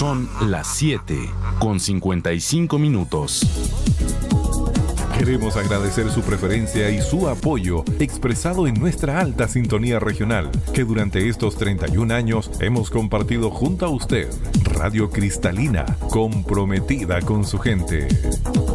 Son las 7:55. Queremos agradecer su preferencia y su apoyo expresado en nuestra alta sintonía regional, que durante estos 31 años hemos compartido junto a usted. Radio Cristalina, comprometida con su gente.